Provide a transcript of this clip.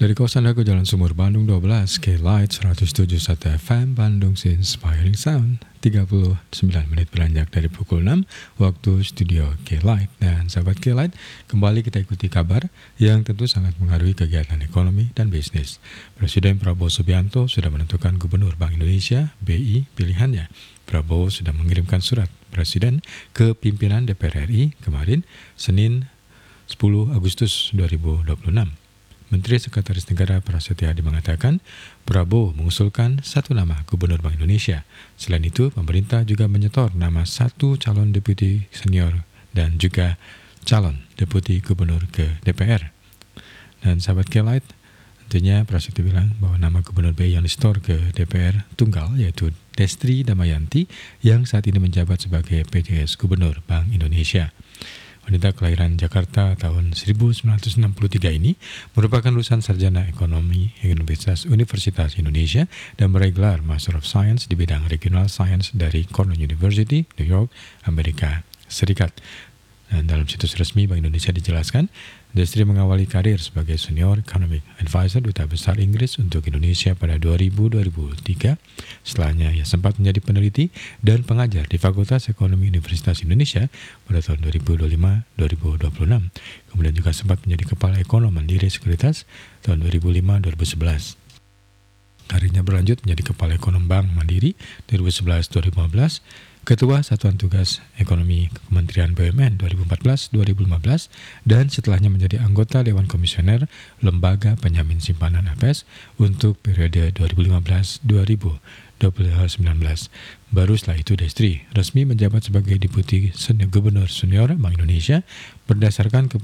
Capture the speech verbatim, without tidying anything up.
Dari kawasan Dago Jalan Sumur Bandung dua belas, K-Light seratus tujuh puluh satu F M Bandung Inspiring Sound. tiga puluh sembilan menit beranjak dari pukul enam waktu studio K-Light. Dan sahabat K-Light, kembali kita ikuti kabar yang tentu sangat mengaruhi kegiatan ekonomi dan bisnis. Presiden Prabowo Subianto sudah menentukan Gubernur Bank Indonesia B I pilihannya. Prabowo sudah mengirimkan surat Presiden ke pimpinan D P R R I kemarin Senin sepuluh Agustus dua ribu dua puluh enam. Menteri Sekretaris Negara Prasetyo Adi mengatakan Prabowo mengusulkan satu nama Gubernur Bank Indonesia. Selain itu, pemerintah juga menyetor nama satu calon deputi senior dan juga calon deputi gubernur ke D P R. Dan sahabat K-Light, tentunya Prasetyo bilang bahwa nama Gubernur B I yang disetor ke D P R tunggal yaitu Destri Damayanti yang saat ini menjabat sebagai P J S Gubernur Bank Indonesia. Wanita kelahiran Jakarta tahun seribu sembilan ratus enam puluh tiga ini merupakan lulusan sarjana ekonomi Universitas Universitas Indonesia dan meraih gelar Master of Science di bidang Regional Science dari Cornell University, New York, Amerika Serikat. Dan dalam situs resmi Bank Indonesia dijelaskan, Destri mengawali karir sebagai Senior Economic Advisor Duta Besar Inggris untuk Indonesia pada dua ribu sampai dua ribu tiga. Setelahnya, ia sempat menjadi peneliti dan pengajar di Fakultas Ekonomi Universitas Indonesia pada tahun dua ribu dua puluh lima sampai dua ribu dua puluh enam. Kemudian juga sempat menjadi Kepala Ekonom Mandiri Sekuritas tahun dua ribu lima sampai dua ribu sebelas. Karirnya berlanjut menjadi Kepala Ekonom Bank Mandiri dua ribu sebelas sampai dua ribu lima belas, Ketua Satuan Tugas Ekonomi Kementerian B U M N dua ribu empat belas sampai dua ribu lima belas, dan setelahnya menjadi anggota Dewan Komisioner Lembaga Penjamin Simpanan A P S untuk periode dua ribu lima belas sampai dua ribu sembilan belas. Baru setelah itu Destri resmi menjabat sebagai Deputi Senior Gubernur Senior Bank Indonesia berdasarkan